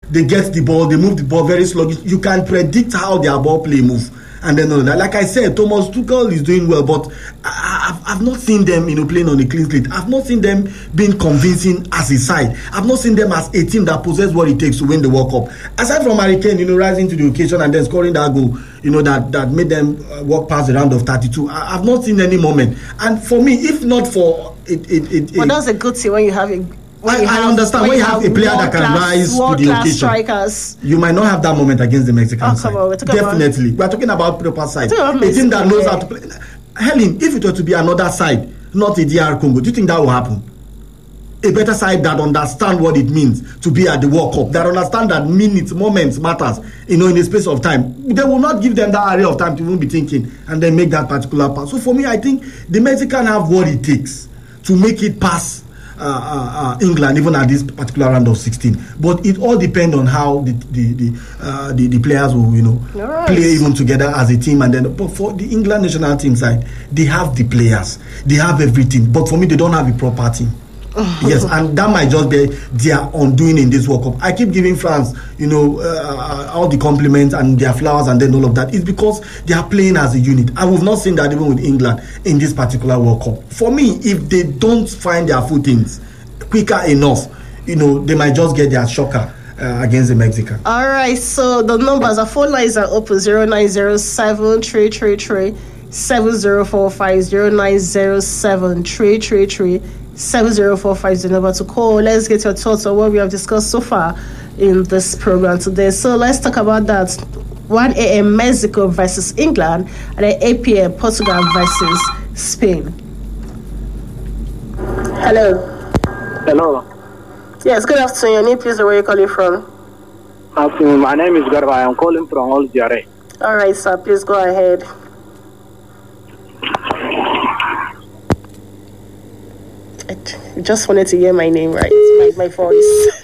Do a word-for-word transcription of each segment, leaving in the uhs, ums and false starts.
they get the ball, they move the ball very slowly. You can predict how their ball play move. And then, uh, like I said, Thomas Tuchel is doing well, but I, I've, I've not seen them, you know, playing on a clean slate. I've not seen them being convincing as a side. I've not seen them as a team that possesses what it takes to win the World Cup. Aside from Harry Kane, you know, rising to the occasion and then scoring that goal, you know, that, that made them uh, walk past the round of thirty-two. I, I've not seen any moment. And for me, if not for it, it, it, well, that's a good thing when you have a. I, have, I understand when, when you have, have a player that can class, rise to the occasion. Strikers. You might not have that moment against the Mexican oh, side. On, Definitely, about, we're talking about proper side. A team that knows how to play. Helen, if it were to be another side, not a D R Congo, do you think that will happen? A better side that understand what it means to be at the World Cup, that understand that minutes, moments matters, you know, in a space of time. They will not give them that area of time to even be thinking and then make that particular pass. So for me, I think the Mexicans have what it takes to make it pass Uh, uh, uh, England, even at this particular round of sixteen. But it all depends on how the the the, uh, the the players will, you know, right. play even together as a team. And then, but for the England national team side, they have the players, they have everything. But for me, they don't have a proper team. Yes, and that might just be their undoing in this World Cup. I keep giving France, you know, uh, all the compliments and their flowers and then all of that. It's because they are playing as a unit. And we've not seen that even with England in this particular World Cup. For me, if they don't find their footings quicker enough, you know, they might just get their shocker uh, against the Mexicans. All right, so the numbers, our phone lines are open: zero nine zero seven three three three seven zero four five, zero nine zero seven three three three seven zero four five is the number to call. Let's get your thoughts on what we have discussed so far in this program today. So let's talk about that. one a.m. Mexico versus England, and then eight p.m. Portugal versus Spain. Hello. Hello. Yes, good afternoon. Your name, please, where you're calling from? Afternoon. My name is Garba. I am calling from Algeria. All right, sir. Please go ahead. I just wanted to hear my name right, my, my voice.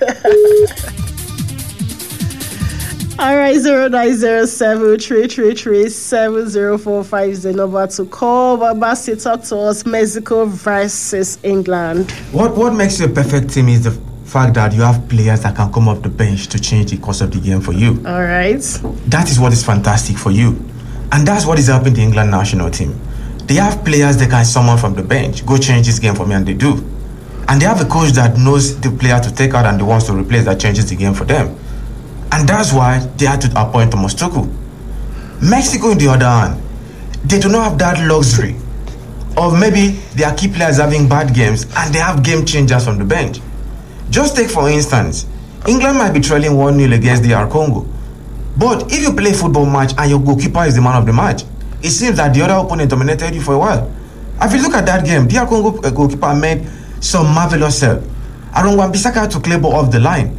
All right, zero nine zero seven three three three seven zero four five is the number to call. Babasi, talk to us. Mexico versus England. What what makes you a perfect team is the fact that you have players that can come off the bench to change the course of the game for you. All right. That is what is fantastic for you. And that's what is helping the England national team. They have players they can summon from the bench, go change this game for me, and they do. And they have a coach that knows the player to take out and the ones to replace that changes the game for them. And that's why they had to appoint Thomas Tuchel. Mexico, on the other hand, they do not have that luxury of maybe their key players having bad games and they have game changers from the bench. Just take, for instance, England might be trailing one nil against D R Congo. But if you play a football match and your goalkeeper is the man of the match, it seems that the other opponent dominated you for a while. If you look at that game, D R Congo uh, goalkeeper made some marvelous save. Aaron Wan-Bissaka to clear ball off the line.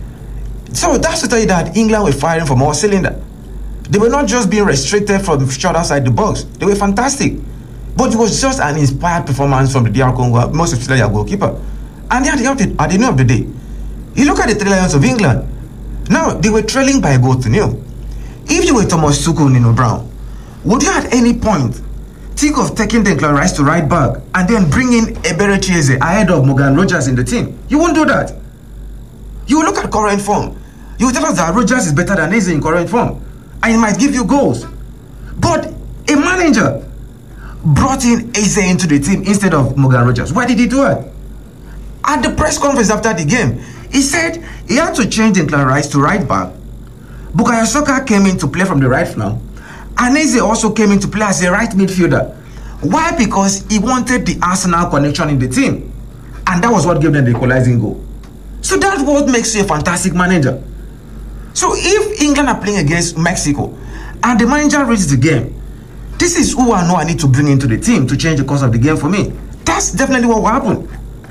So that's to tell you that England were firing from all cylinders. They were not just being restricted from shot outside the box. They were fantastic. But it was just an inspired performance from the D R Congo, most especially their goalkeeper. And at the, end of the, at the end of the day, you look at the three Lions of England. Now, they were trailing by a goal to nil. If you were Thomas Tuchel, Nino Brown, would you at any point think of taking Declan Rice to right back and then bringing Ebere Chieze ahead of Morgan Rogers in the team? You won't do that. You will look at current form. You will tell us that Rogers is better than Eze in current form. And it might give you goals. But a manager brought in Eze into the team instead of Morgan Rogers. Why did he do it? At the press conference after the game, he said he had to change Declan Rice to right back. Bukayo Saka came in to play from the right flank. And Eze also came in to play as a right midfielder. Why? Because he wanted the Arsenal connection in the team. And that was what gave them the equalizing goal. So that's what makes you a fantastic manager. So if England are playing against Mexico and the manager reads the game, this is who I know I need to bring into the team to change the course of the game for me. That's definitely what will happen.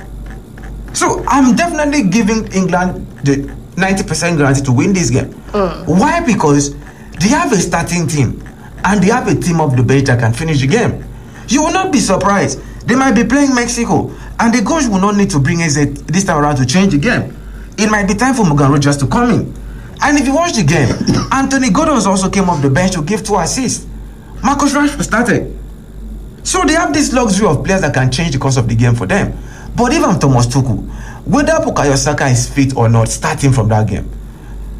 So I'm definitely giving England the ninety percent guarantee to win this game. Mm. Why? Because they have a starting team and they have a team of the bench that can finish the game. You will not be surprised. They might be playing Mexico and the coach will not need to bring Eze this time around to change the game. It might be time for Morgan Rogers to come in. And if you watch the game, Anthony Gordon also came off the bench to give two assists. Marcus Rashford started. So they have this luxury of players that can change the course of the game for them. But even Thomas Tuchel, whether Bukayo Saka is fit or not, starting from that game,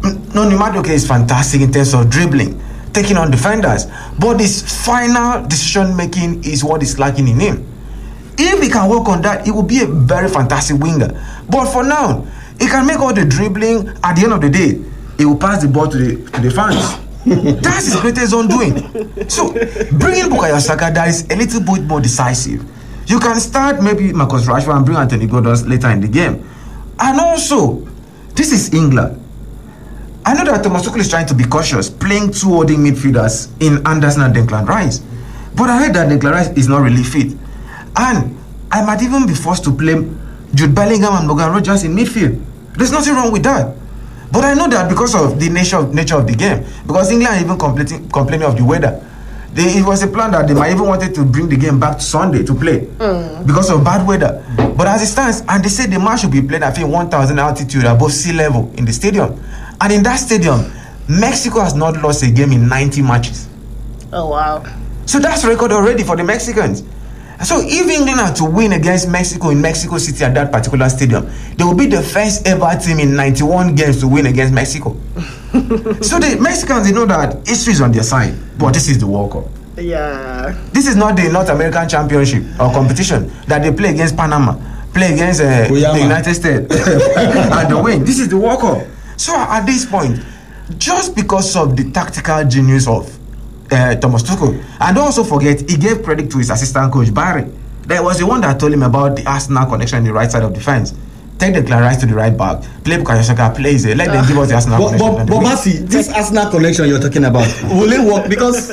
Noni Madueke is fantastic in terms of dribbling, taking on defenders, but his final decision making is what is lacking in him. If he can work on that, he will be a very fantastic winger. But for now, he can make all the dribbling. At the end of the day, he will pass the ball to the to the fans. That's his greatest undoing. So bringing Bukayo Saka that is a little bit more decisive. You can start maybe Marcus Rashford and bring Anthony Gordon later in the game. And also, this is England. I know that Thomas Tuchel is trying to be cautious, playing two holding midfielders in Anderson and Declan Rice. But I heard that Declan Rice is not really fit. And I might even be forced to play Jude Bellingham and Morgan Rogers in midfield. There's nothing wrong with that. But I know that because of the nature of, nature of the game, because England even complaining, complaining of the weather, they, it was a plan that they might even wanted to bring the game back to Sunday to play mm. because of bad weather. But as it stands, and they said the match should be played at one thousand altitude above sea level in the stadium. And in that stadium, Mexico has not lost a game in ninety matches. Oh, wow. So that's record already for the Mexicans. So if England are to win against Mexico in Mexico City at that particular stadium, they will be the first ever team in ninety-one games to win against Mexico. So the Mexicans, they know that history is on their side, but this is the World Cup. Yeah. This is not the North American Championship or competition that they play against Panama, play against uh, the United States and the win. This is the World Cup. So at this point, just because of the tactical genius of Uh, Thomas Tuchel, and don't also forget he gave credit to his assistant coach Barry. There was the one that told him about the Arsenal connection in the right side of defense. Take the Declan Rice to the right back, play Bukayo Saka, play it, let them uh, give us the Arsenal but, connection. But, but Basi, this Arsenal connection you're talking about, will it work? Because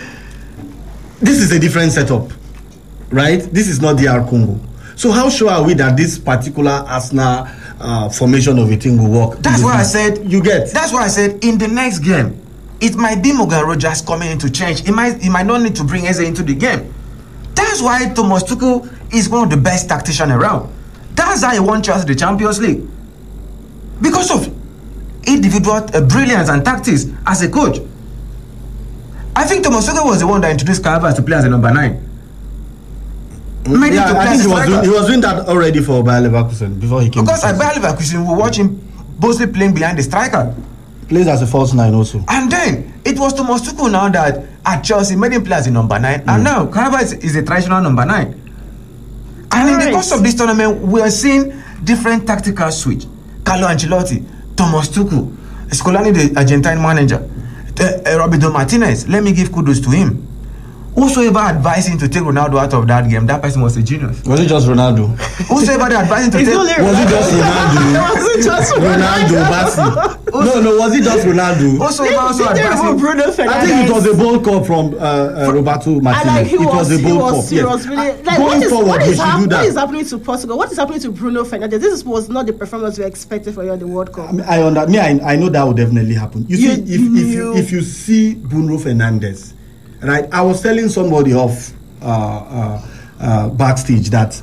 this is a different setup, right? This is not D R Congo. So how sure are we that this particular Arsenal uh, formation of a team will work? That's why I said you get. That's why I said in the next game, it might be Morgan Rogers coming in to change. He might, he might not need to bring Eze into the game. That's why Thomas Tuchel is one of the best tacticians around. That's how he won Chelsea the Champions League. Because of individual uh, brilliance and tactics as a coach. I think Thomas Tuchel was the one that introduced Calabar to play as a number nine. Made yeah, I think he was, doing, he was doing that already for Bayer Leverkusen before he came. Because at Bayer Leverkusen, we watch him mostly playing behind the striker. Plays as a false nine also. And then it was Thomas Tuchel now that at Chelsea made him play as a number nine. Mm. And now Calabar is, is a traditional number nine. And right. in the course of this tournament, we are seeing different tactical switch. Carlo Ancelotti, Thomas Tuchel, Scolani, the Argentine manager, uh, uh, Roberto Martinez. Let me give kudos to him. Whosoever advised him to take Ronaldo out of that game, that person was a genius. Was it just Ronaldo? Whosoever advised him to take... Was it just Ronaldo? Was it just Ronaldo? Ronaldo no, no, was it just Ronaldo? Whosoever also advised him... Bruno Fernandes. I think it was a bold call from uh, uh, Roberto Martinez. Like it was, was a bold call. He was really, like, Going what is, forward, what we is should hap- do that. What is happening to Portugal? What is happening to Bruno Fernandes? This was not the performance we expected for you in the World Cup. I, mean, I, under, me, I, I know that will definitely happen. You, you see, if, if, you, if you see Bruno Fernandes, right, I was telling somebody off uh, uh, uh, backstage that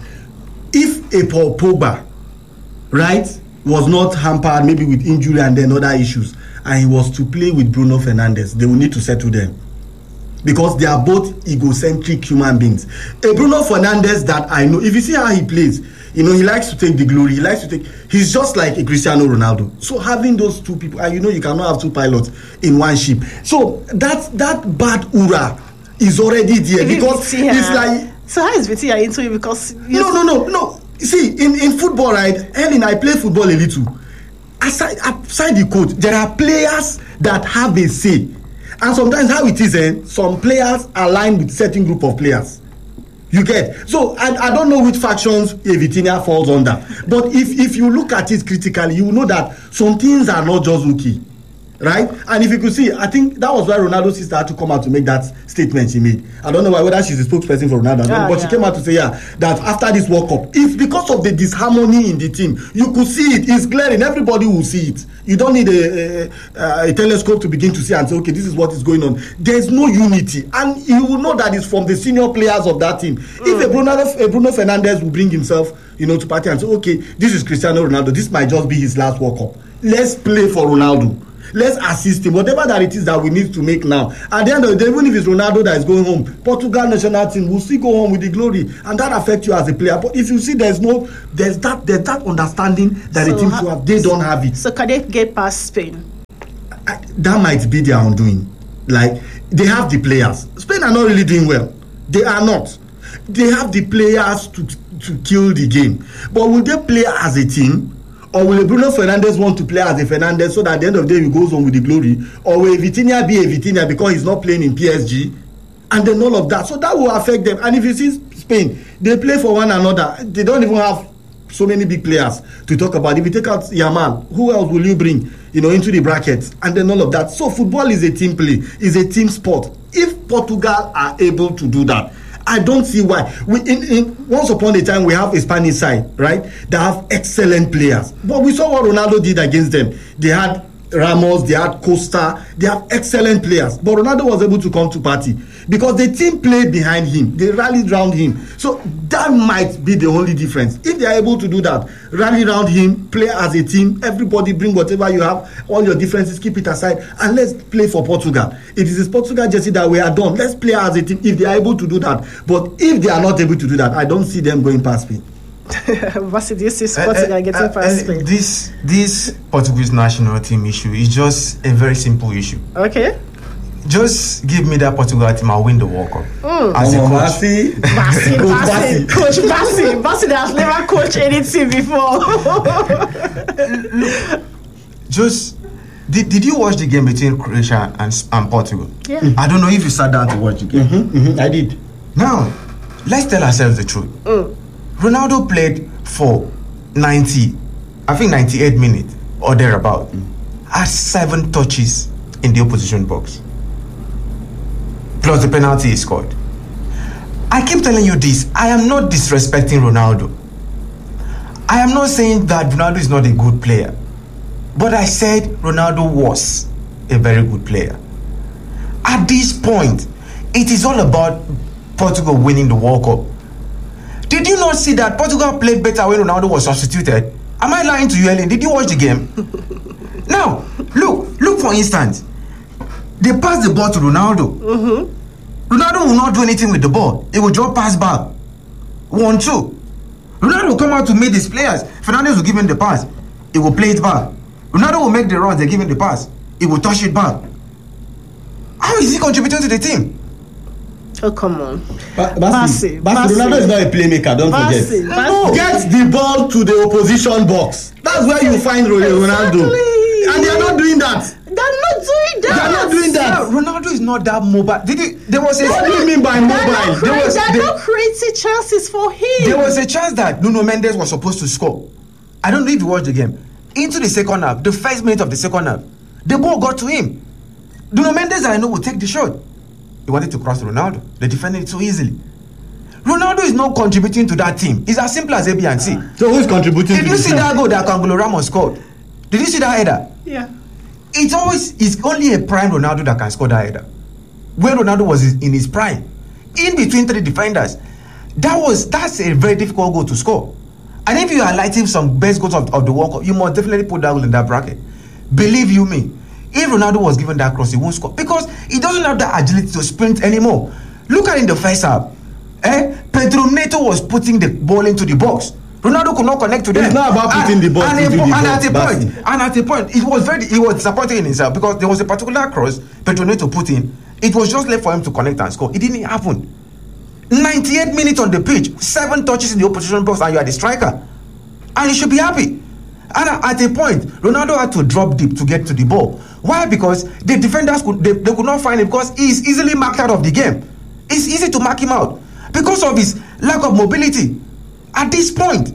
if a Paul Pogba, right, was not hampered maybe with injury and then other issues, and he was to play with Bruno Fernandes, they will need to settle them because they are both egocentric human beings. A Bruno Fernandes that I know, if you see how he plays, you know, he likes to take the glory. He likes to take. He's just like a Cristiano Ronaldo. So having those two people, and you know, you cannot have two pilots in one ship. So that that bad aura is already there Even because Vitia. It's like. So how is Vitia into it? Because no, no, no, no. See, in, in football, right? Helen, I play football a little. Aside, aside the coach, there are players that have a say, and sometimes how it is, eh, some players align with certain group of players. You get so I, I don't know which factions Vitinha falls under, but if if you look at it critically, you will know that some things are not just okay, right? And if you could see, I think that was why Ronaldo's sister had to come out to make that statement she made. I don't know why whether she's a spokesperson for Ronaldo, ah, but yeah. she came out to say yeah that after this World Cup, if because of the disharmony in the team, you could see it. It's glaring. Everybody will see it. You don't need a, a, a telescope to begin to see and say, okay, this is what is going on. There's no unity, and you will know that it's from the senior players of that team. Mm. If a Bruno, a Bruno Fernandes will bring himself, you know, to party and say, okay, this is Cristiano Ronaldo. This might just be his last World Cup. Let's play for Ronaldo. Let's assist him. Whatever that it is that we need to make now. At the end of the day, even if it's Ronaldo that is going home, Portugal national team will still go home with the glory, and that affects you as a player. But if you see, there's no, there's that, there's that understanding that so the teams ha- have. They don't have it. So can they get past Spain? I, that might be their undoing. Like, they have the players. Spain are not really doing well. They are not. They have the players to to kill the game. But will they play as a team? Or will Bruno Fernandes want to play as a Fernandes so that at the end of the day he goes on with the glory? Or will Vitinha be a Vitinha because he's not playing in P S G? And then all of that. So that will affect them. And if you see Spain, they play for one another. They don't even have so many big players to talk about. If you take out Yamal, who else will you bring, you know, into the brackets? And then all of that. So football is a team play, is a team sport. If Portugal are able to do that, I don't see why. We in, in once upon a time we have a Spanish side, right? They have excellent players. But we saw what Ronaldo did against them. They had Ramos, they had Costa, they have excellent players. But Ronaldo was able to come to party because the team played behind him. They rallied around him. So that might be the only difference. If they are able to do that, rally around him, play as a team, everybody bring whatever you have, all your differences, keep it aside, and let's play for Portugal. It is this Portugal jersey that we are done. Let's play as a team if they are able to do that. But if they are not able to do that, I don't see them going past Spain. What do you see Portugal uh, uh, getting past uh, Spain? This this Portuguese national team issue is just a very simple issue. Okay. Just give me that Portugal team, I'll win the World Cup. Mm. As a Oh, coach. Bassi. Bassi, Coach Bassi, Bassi. Coach Bassi. Bassi that has never coached any team before. Just did, did you watch the game between Croatia and, and Portugal? Yeah. I don't know if you sat down to watch the game. Mm-hmm, mm-hmm, I did. Now, let's tell ourselves the truth. Mm. Ronaldo played for ninety, I think ninety-eight minutes or thereabout. Mm. Had seven touches in the opposition box. Plus the penalty he scored. I keep telling you this. I am not disrespecting Ronaldo. I am not saying that Ronaldo is not a good player. But I said Ronaldo was a very good player. At this point, it is all about Portugal winning the World Cup. Did you not see that Portugal played better when Ronaldo was substituted? Am I lying to you, Ellen? Did you watch the game? Now, look, look for instance. They passed the ball to Ronaldo. Mm-hmm. Ronaldo will not do anything with the ball. He will drop pass back. One, two. Ronaldo will come out to meet his players. Fernandes will give him the pass. He will play it back. Ronaldo will make the runs. They give him the pass. He will touch it back. How is he contributing to the team? Oh, come on. Ba- Bassi, Bassi. Bassi. Bassi. Ronaldo is not a playmaker, don't Bassi, forget. Bassi. Get the ball to the opposition box. That's where you find Ronaldo. Exactly. And they are not doing that. They're not doing They that. are not doing that. Yeah, Ronaldo is not that mobile. Did he, there was a What do you mean by They're mobile? not, There cre- was- they're there- not creating chances for him. there was a chance that Nuno Mendes was supposed to score. I don't know if you watched the game. Into the second half, the first minute of the second half, the ball got to him. Nuno Mendes, I know, will take the shot. He wanted to cross Ronaldo. They defended it so easily. Ronaldo is not contributing to that team. It's as simple as A, B, and C. So who's contributing Did to you the see team? that goal that Kangolo Ramos scored? Did you see that header? Yeah. It's always, it's only a prime Ronaldo that can score that header. When Ronaldo was in his prime, in between three defenders, that was, that's a very difficult goal to score. And if you are lighting some best goals of, of the World Cup, you must definitely put that goal in that bracket. Believe you me, if Ronaldo was given that cross, he won't score because he doesn't have that agility to sprint anymore. Look at it in the first half. Eh? Pedro Neto was putting the ball into the box. Ronaldo could not connect to them. It's not about putting and, the ball and, into a, the and box, at a Bassi. point, and at a point, it was very, he was disappointed in himself because there was a particular cross Pedro Neto put in. It was just left for him to connect and score. It didn't happen. ninety-eight minutes on the pitch, seven touches in the opposition box, and you are the striker. And you should be happy. And at a point, Ronaldo had to drop deep to get to the ball. Why? Because the defenders could they, they could not find him because he is easily marked out of the game. It's easy to mark him out because of his lack of mobility. At this point,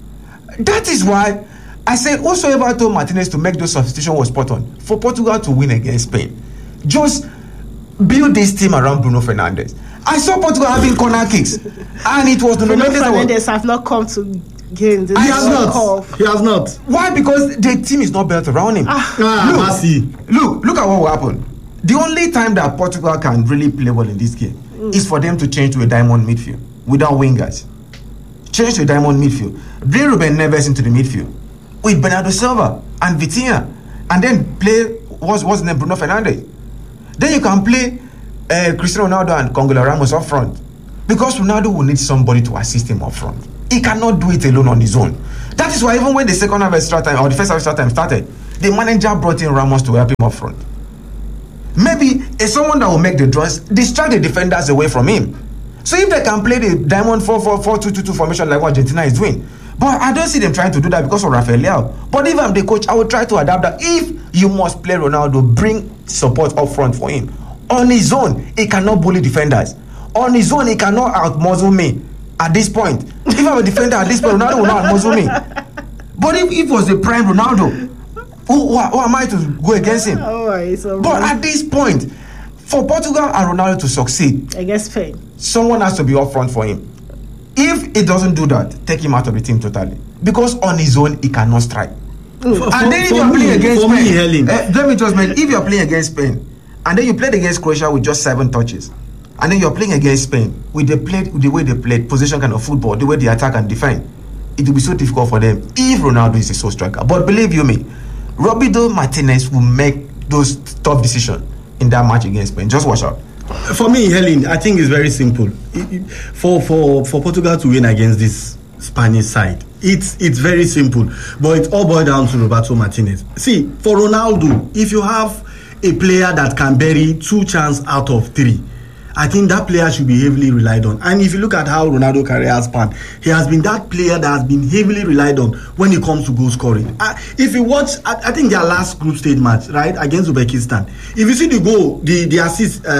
that is why I said whosoever I told Martinez to make those substitutions was spot on. For Portugal to win against Spain, just build this team around Bruno Fernandes. I saw Portugal having corner kicks, and it was Bruno Nuno Mendes that was- Fernandes have not come to game. This He is has World not. Cup. He has not. Why? Because the team is not built around him. Ah, look, Bassi. look, look at what will happen. The only time that Portugal can really play well in this game mm. is for them to change to a diamond midfield without wingers. Change to a diamond midfield. Bring Ruben Neves into the midfield with Bernardo Silva and Vitinha, and then play what's what's the name Bruno Fernandes. Then you can play uh, Cristiano Ronaldo and Kangolo Ramos up front because Ronaldo will need somebody to assist him up front. He cannot do it alone on his own. That is why even when the second half extra time or the first half extra time started, the manager brought in Ramos to help him up front. Maybe it's someone that will make the draws, distract the defenders away from him. So if they can play the diamond four four four two two two formation like what Argentina is doing, but I don't see them trying to do that because of Rafael Leao. But if I'm the coach, I will try to adapt that. If you must play Ronaldo, bring support up front for him. On his own, he cannot bully defenders. On his own, he cannot out-muzzle me at this point. If I'm a defender at this point, Ronaldo will not out-muzzle me. But if, if it was the prime Ronaldo, who, who, who am I to go against him? Oh, right, so but at this point, for Portugal and Ronaldo to succeed, against Spain, someone has to be up front for him. If he doesn't do that, take him out of the team totally. Because on his own, he cannot strike. For, and for, then if for you're me, playing against for Spain, me, Helen, uh, let me just make, if you're playing against Spain, and then you played against Croatia with just seven touches, and then you're playing against Spain with the played with the way they played possession kind of football, the way they attack and defend, it will be so difficult for them if Ronaldo is a sole striker. But believe you me, Roberto Martinez will make those tough decisions in that match against Spain. Just watch out. For me, Helen, I think it's very simple. It, it, for for for Portugal to win against this Spanish side, it's it's very simple. But it all boils down to Roberto Martinez. See, for Ronaldo, if you have a player that can bury two chances out of three, I think that player should be heavily relied on. And if you look at how Ronaldo career has spanned, he has been that player that has been heavily relied on when it comes to goal scoring. Uh, if you watch, I, I think their last group stage match, right, against Uzbekistan, if you see the goal, the, the assist uh, uh,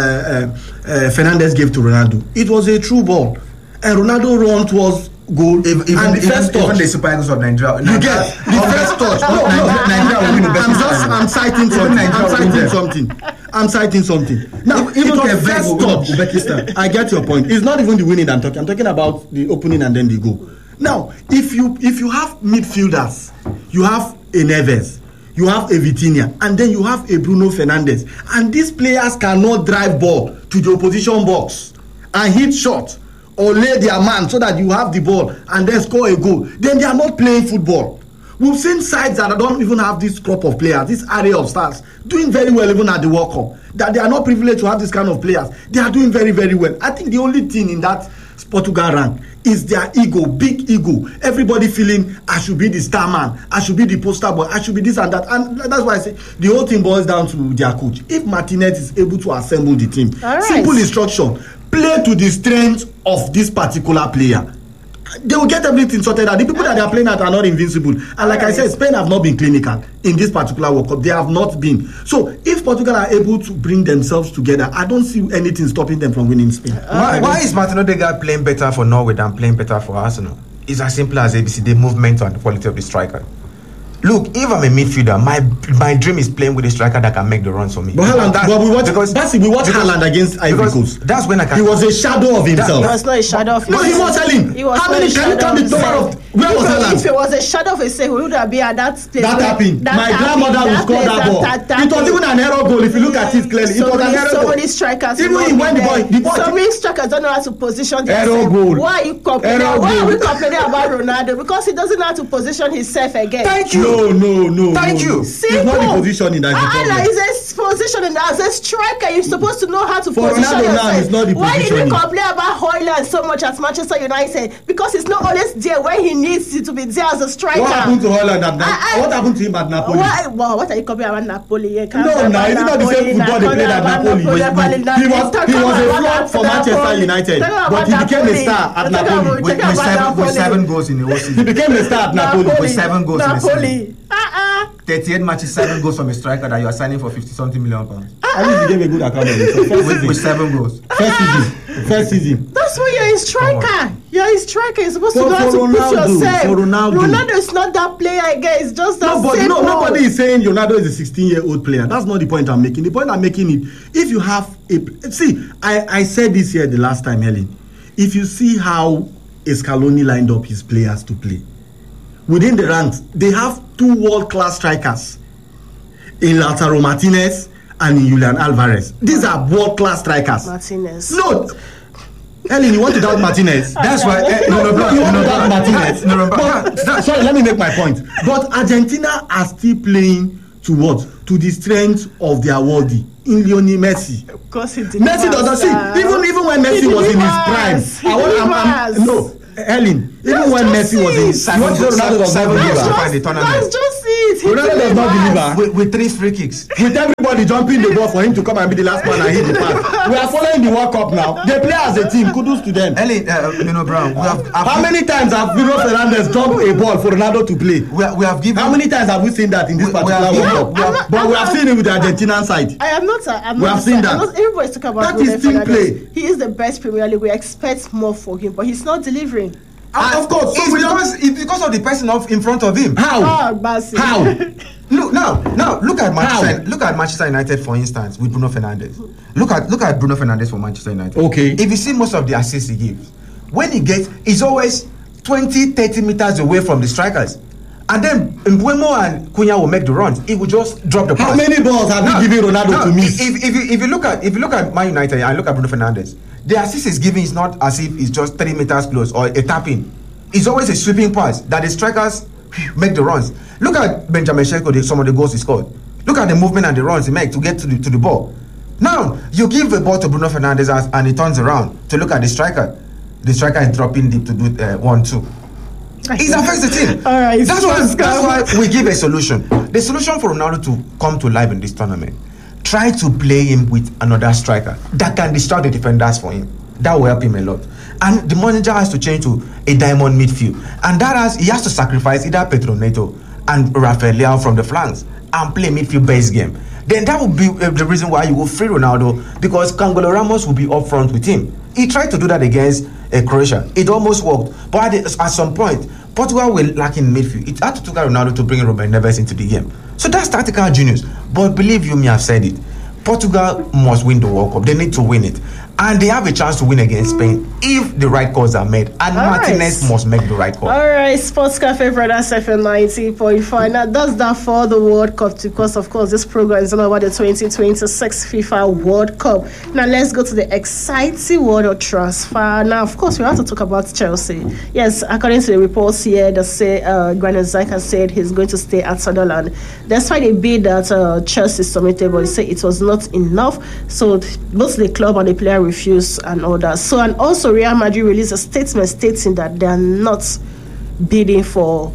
uh, Fernandes gave to Ronaldo, it was a true ball. And Ronaldo ran towards goal. If, even, and the even, first touch, even the Super Eagles of Nigeria, you get the first touch. No, no, Nigeria will win the best. I'm just, I'm citing something. I'm citing something. I'm citing something. Now, if, even the first touch, Uzbekistan. I get your point. It's not even the winning I'm talking. I'm talking about the opening and then the goal. Now, if you if you have midfielders, you have a Neves, you have a Vitinha, and then you have a Bruno Fernandes, and these players cannot drive ball to the opposition box and hit shot or lay their man so that you have the ball and then score a goal, then they are not playing football. We've seen sides that don't even have this crop of players, this array of stars, doing very well even at the World Cup. That they are not privileged to have this kind of players. They are doing very, very well. I think the only thing in that Portugal rank is their ego, big ego. Everybody feeling, I should be the star man, I should be the poster boy, I should be this and that. And that's why I say the whole thing boils down to their coach. If Martinez is able to assemble the team, right. Simple instruction, play to the strength of this particular player. They will get everything sorted out. The people that they are playing at are not invincible. And like right. I said, Spain have not been clinical in this particular World Cup. They have not been. So if Portugal are able to bring themselves together, I don't see anything stopping them from winning Spain. Why, why is Martin Odegaard playing better for Norway than playing better for Arsenal? It's as simple as A B C, the movement and the quality of the striker. Look, if I'm a midfielder, my my dream is playing with a striker that can make the runs for me. But Haaland, but we watch, because, that's it, we watch Haaland against Ivory Coast. That's when I can. He was a shadow of himself. That, he was not a shadow of himself. No, he was telling. He was How many can you tell the number of where was Haaland? If it was a shadow of himself, we would have been at that place. That happened. My grandmother would score that ball. It was even an error goal. If you look at it clearly, it was an error goal. So many strikers. Even when the boy, the boy, so many strikers don't know how to position themselves. Error goal. Why are you complaining? Why are we complaining about Ronaldo? Because he doesn't know how to position himself again. Thank you. No, no, no. Thank you. It's not the positioning that's the problem. It's a positioning. As a striker, you're supposed to know how to For position Ronaldo yourself. now, it's not the Why did we positioning. complain about Højlund so much at Manchester United? Because he's not always there when he needs to be there as a striker. What happened to Højlund at Napoli? I- I- What happened to him at Napoli? Why, well, what are you complaining about Napoli? You can't No, talk no, about it's not the same Napoli, football they played at talk about Napoli. Napoli, He Napoli, was talk he was a about flop for Napoli, Manchester United, talk but he about became a Napoli, star at talk Napoli. about- With, talk with, about seven, with Napoli. seven goals in the whole He season. became a star at Napoli. With seven goals in the season. Napoli. Uh-uh. thirty-eight matches, seven goals from a striker that you are signing for fifty something million pounds. At least he gave a good account of himself. First With, season. with seven goals. First season. First season. That's why you're a striker. You're a striker. You're supposed For- to know how for to Ronaldo, push yourself. for Ronaldo. Ronaldo is not that player again. It's just that Nobody, same no, ball. nobody is saying Ronaldo is a sixteen-year-old player. That's not the point I'm making. The point I'm making is, if you have a... See, I, I said this here the last time, Helen. If you see how Scaloni lined up his players to play, within the ranks, they have two world-class strikers in Lautaro Martinez and in Julian Alvarez. These are world-class strikers. Martinez. No, Helen, you want to doubt Martinez? That's why. eh, No, no, no, no, you want no, to no, doubt Martinez? no, no, But, sorry, let me make my point. But Argentina are still playing to what? To the strength of their worldie in Lionel Messi. Of course he did. Messi doesn't see. Even even when Messi was in his prime, He I want, I'm, I'm, delivers. no, Helen. Even That's when just Messi was in, it. you want to say Ronaldo does not Seven deliver? goals. That's Find the just, tournament. that's just it. He Ronaldo does not deliver. with, with three free kicks. With everybody jumping the ball for him to come and be the last man and hit the pass. We are following the World Cup now. They play as a team. Kudos to them. Ellie, uh, you know, Brown. We have, have How many times have Bruno Fernandes jumped a ball for Ronaldo to play? We, we have given. How many times have we seen that in this We- we particular have- World we Cup? have- But we have seen it with the Argentinian side. I am not. A, I'm We not have a- seen I'm that. Not, everybody's talking about That Bruno is team Fernandes. play. He is the best Premier League. We expect more for him, but he's not delivering. And of course, so it's we don't- because it's because of the person of in front of him. How? Ah, Basi. How? Look now, now look at Manchester. How? Look at Manchester United, for instance, with Bruno Fernandes. Look at look at Bruno Fernandes for Manchester United. Okay. If you see most of the assists he gives, when he gets, he's always twenty, thirty meters away from the strikers. And then Mbeumo and Cunha will make the runs. He will just drop the pass. How many balls have Now- you given Ronaldo now, to miss? If, if, you, if you look at if you look at Man United and look at Bruno Fernandes, the assist he's giving is not as if it's just thirty meters close or a tapping. It's always a sweeping pass that the strikers make the runs. Look at Benjamin Sesko, the, some of the goals he scored. Look at the movement and the runs he makes to get to the to the ball. Now you give the ball to Bruno Fernandes as, and he turns around to look at the striker. The striker is dropping deep to do uh, one two. It affects the team. All right, That's so why, let's go. that's why we give a solution. The solution for Ronaldo to come to life in this tournament, try to play him with another striker that can distract the defenders for him. That will help him a lot. And the manager has to change to a diamond midfield. And that has he has to sacrifice either Pedro Neto and Rafael Leao from the flanks and play midfield based game. Then that would be uh, the reason why you will free Ronaldo, because Cangolo Ramos will be up front with him. He tried to do that against uh, Croatia. It almost worked. But at, the, at some point, Portugal were lacking midfield. It had to take Ronaldo to bring Ruben Neves into the game. So that's tactical genius. But believe you me, I've said it. Portugal must win the World Cup. They need to win it. And they have a chance to win against Spain if the right calls are made. And All Martinez right. must make the right call. All right, Sports Cafe Brothers F M ninety point five. Now, that's that for the World Cup, because, of course, this program is all about the twenty twenty-six FIFA World Cup. Now, let's go to the exciting world of transfer. Now, of course, we have to talk about Chelsea. Yes, according to the reports here, they say uh, Granit Xhaka said he's going to stay at Sunderland. That's why they bid that uh, Chelsea submitted, but they say it was not enough. So, both the club and the player refuse and all that. So, and also Real Madrid released a statement stating that they are not bidding for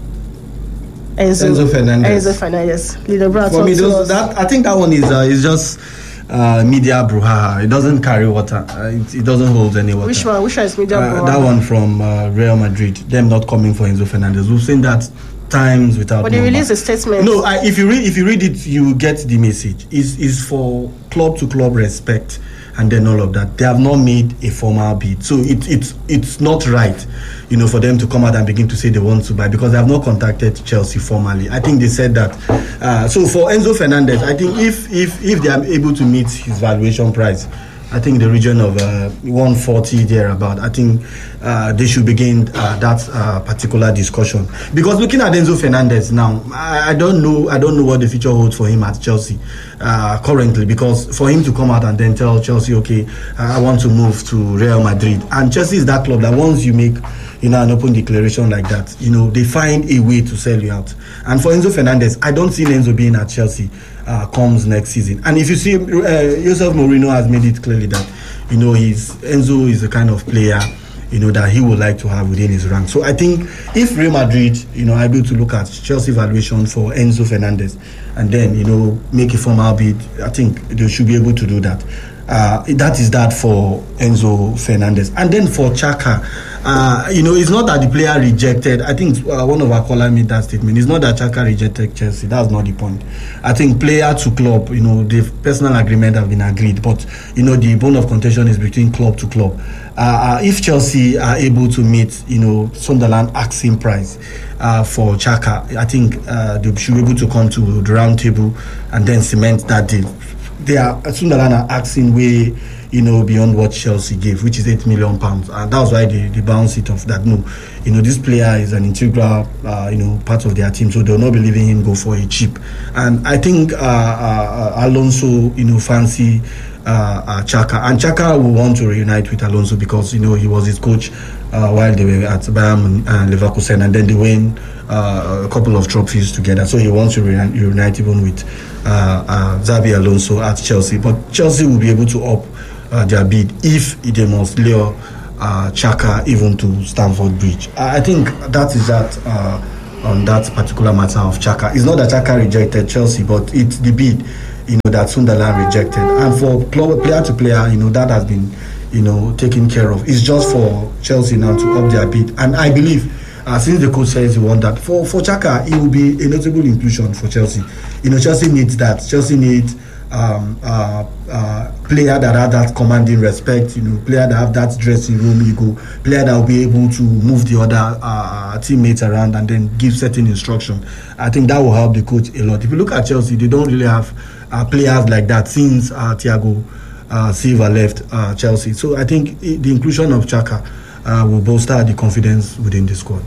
Enzo, Enzo Fernandez. Enzo Fernandez. Little brother, For me, talk to those, us. that I think that one is uh, is just uh, media brouhaha. It doesn't carry water. Uh, it, it doesn't hold any water. Which one? Which one is media? Uh, bro? that one from uh, Real Madrid. Them not coming for Enzo Fernandez. We've seen that times without. But they number. released a statement. No, I, if you read if you read it, you get the message. It's, it's for club to club respect, and then all of that. They have not made a formal bid, so it, it's it's not right, you know, for them to come out and begin to say they want to buy, because they have not contacted Chelsea formally. I think they said that. Uh, so for Enzo Fernandez, I think if if if they are able to meet his valuation price, I think the region of uh, one forty thereabout, I think uh, they should begin uh, that uh, particular discussion. Because looking at Enzo Fernandez now, I, I don't know I don't know what the future holds for him at Chelsea uh, currently. Because for him to come out and then tell Chelsea, okay, uh, I want to move to Real Madrid, and Chelsea is that club that once you make, you know, an open declaration like that, you know, they find a way to sell you out. And for Enzo Fernandez, I don't see Enzo being at Chelsea uh, comes next season. And if you see, uh, Jose Mourinho has made it clearly that, you know, he's Enzo is the kind of player, you know, that he would like to have within his rank. So I think if Real Madrid, you know, are able to look at Chelsea valuation for Enzo Fernandez and then, you know, make a formal bid, I think they should be able to do that. Uh, that is that for Enzo Fernandez. And then for Xhaka, uh, you know, it's not that the player rejected. I think uh, one of our callers made that statement. It's not that Xhaka rejected Chelsea. That's not the point. I think player to club, you know, the personal agreement have been agreed. But, you know, the bone of contention is between club to club. Uh, uh, if Chelsea are able to meet, you know, Sunderland asking price uh, for Xhaka, I think uh, they should be able to come to the round table and then cement that deal. They are Sunderland are asking way, you know, beyond what Chelsea gave, which is eight million pounds, and that's why they, they bounce it off. That no, you know, this player is an integral, uh, you know, part of their team, so they'll not be leaving him go for a cheap. And I think uh, uh, Alonso, you know, fancy uh, uh, Xhaka, and Xhaka will want to reunite with Alonso because, you know, he was his coach uh, while they were at Bayern and Leverkusen, and then they win uh, a couple of trophies together. So he wants to reunite, reunite even with uh, uh, Xabi Alonso at Chelsea. But Chelsea will be able to up uh, their bid if they must lure uh, Xhaka even to Stamford Bridge. I think that is that uh, on that particular matter of Xhaka. It's not that Xhaka rejected Chelsea, but it's the bid, you know, that Sunderland rejected. And for player to player, you know, that has been, you know, taken care of. It's just for Chelsea now to up their bid. And I believe, uh, since the coach says he wants that, for, for Xhaka, it will be a notable inclusion for Chelsea. You know, Chelsea needs that. Chelsea needs um, uh, uh, player that have that commanding respect, you know, player that have that dressing room ego, player that will be able to move the other uh, teammates around and then give certain instruction. I think that will help the coach a lot. If you look at Chelsea, they don't really have uh, players like that since uh, Thiago uh, Silva left uh, Chelsea. So I think the inclusion of Xhaka uh, will bolster the confidence within the squad.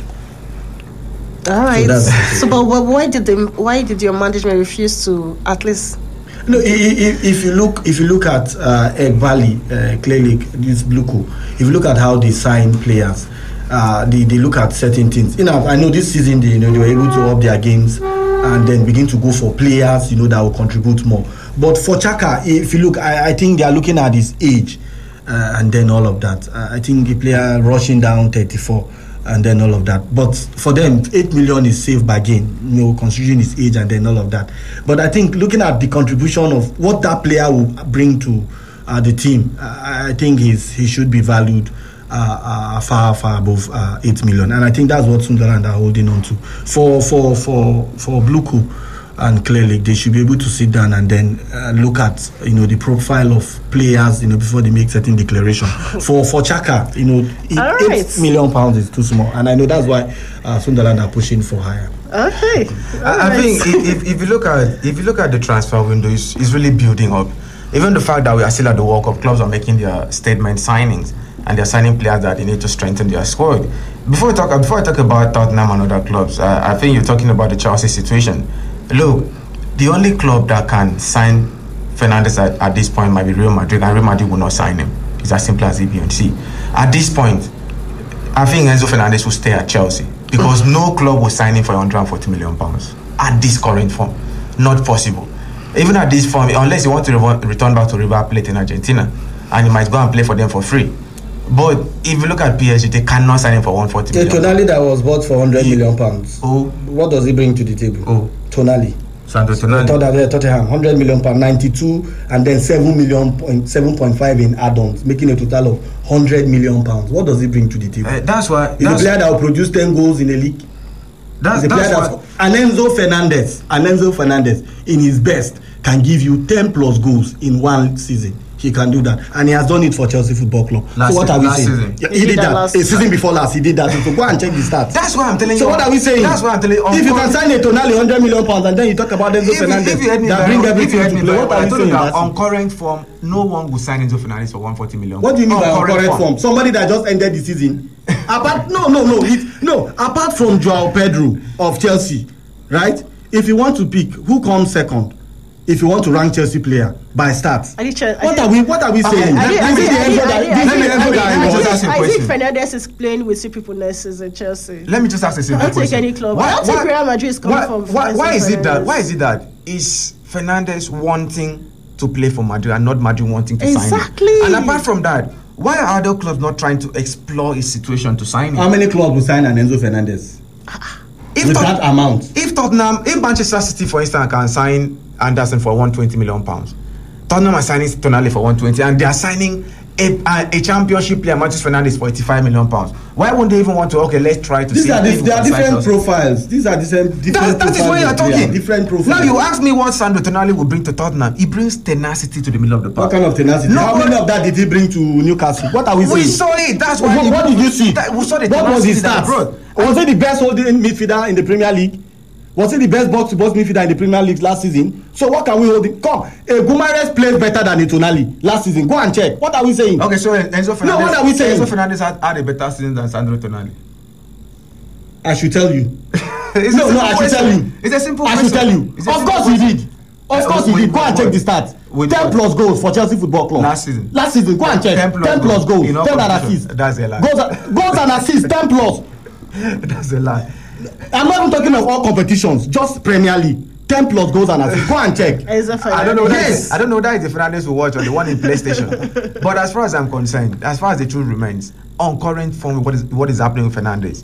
All right. So, so but why did the why did your management refuse to at least? No, if, if you look, if you look at uh, Egg Valley, uh, clearly this Bluco. If you look at how they sign players, uh, they, they look at certain things. You know, I know this season they, you know, they were able to up their games and then begin to go for players, you know, that will contribute more. But for Xhaka, if you look, I, I think they are looking at his age uh, and then all of that. Uh, I think the player rushing down thirty-four. And then all of that. But for them, eight million is safe bargain, you know, considering his age and then all of that. But I think looking at the contribution of what that player will bring to uh, the team, uh, I think he's, he should be valued uh, uh, far, far above uh, eight million. And I think that's what Sunderland are holding on to. For for for for Bluco and clearly they should be able to sit down and then uh, look at, you know, the profile of players, you know, before they make certain declaration. for for Xhaka, you know, it, right. eight million pounds is too small, and I know that's why uh, Sunderland are pushing for higher. Okay, I, I think if, if you look at if you look at the transfer window, it's, it's really building up. Even the fact that we are still at the World Cup, clubs are making their statement signings and they're signing players that they need to strengthen their squad. Before we talk, before I talk about Tottenham and other clubs, uh, I think you're talking about the Chelsea situation. Look, the only club that can sign Fernandes at, at this point might be Real Madrid, and Real Madrid will not sign him. It's as simple as A, B, and C. At this point, I think Enzo Fernandes will stay at Chelsea because no club will sign him for one hundred forty million pounds at this current form. Not possible. Even at this form, unless you want to re- return back to River Plate in Argentina, and you might go and play for them for free. But if you look at P S G, they cannot sign him for one hundred forty million. Tonali that was bought for one hundred million pounds. Oh. What does he bring to the table? Oh. Tonali. Sandro Tonali. Tottenham, Tottenham, one hundred million pounds, ninety-two, and then seven million point seven point five in add-ons, making a total of one hundred million pounds. What does he bring to the table? Uh, that's why. He's a player that will produce ten goals in a league. That's, He's a player that's that why. Anenzo Fernandez, Anenzo Fernandez, in his best, can give you ten plus goals in one season. He can do that, and he has done it for Chelsea Football Club. Last so what season, are we last saying? season. Yeah, he, he did, did that, that a season before last. He did that. So go and check the stats. That's why I'm telling so you. So what are we saying? That's why I'm telling you. If you can sign a Tonali one hundred million pounds, and then you talk about Enzo Fernandez that bring everything to play, what are we saying? That on current form, no one will sign Enzo Fernandez for one hundred forty million. What do you mean by on current form? form? Somebody that just ended the season. apart, no, no, no, it, no. Apart from Joao Pedro of Chelsea, right? If you want to pick, who comes second? If you want to rank Chelsea player by stats, what are we? What are we saying? I think Fernandes is playing with two people next season Chelsea. Let me just ask a simple question. I'll take any club. Why, I'll take Real Madrid is coming why, from. Why, why is it that? Why is it that is Fernandes wanting to play for Madrid and not Madrid wanting to exactly. sign him? Exactly. And apart from that, why are other clubs not trying to explore his situation to sign him? How many clubs will sign an Enzo Fernandez? If with Tot- that amount. If Tottenham, if Manchester City, for instance, can sign Anderson for one hundred twenty million pounds, Tottenham are signing Tonali for one hundred twenty, and they are signing a, a, a championship player, Matheus Fernandes, for eighty-five million pounds. Why wouldn't they even want to? Okay, let's try to. These see are dif- there are different profiles. These are different. different that, that is what you are talking. Different profiles. Now you ask me what Sandro Tonali will bring to Tottenham. He brings tenacity to the middle of the park. What kind of tenacity? No, How many of that did he bring to Newcastle? What are we saying? We saw it. That's why. What, what did you see? That, we saw the what was his stats? Was he the best holding midfielder in the Premier League? Was he the best box-to-box midfielder in the Premier League last season? So what can we hold him? Come, a Gumares plays better than a Tonali last season. Go and check. What are we saying? Okay, so Enzo Fernandez. No, what are we saying? Enzo Fernandez had, had a better season than Sandro Tonali. I should tell you. no, no, I should tell you. It's a simple I question. should tell you. Of course he did. Of course he did. Go and check the stats. ten plus goals for Chelsea Football Club. Last season. Last season. Go and check. ten plus goals. ten and assists. That's a lie. Goals and assists. ten plus. That's a lie. I'm not even talking of all competitions, just Premier League. ten plus goals and assists. Go and check. I don't know. Yes. I don't know that is the Fernandes will watch or the one in PlayStation. But as far as I'm concerned, as far as the truth remains, on current form, what is what is happening with Fernandes?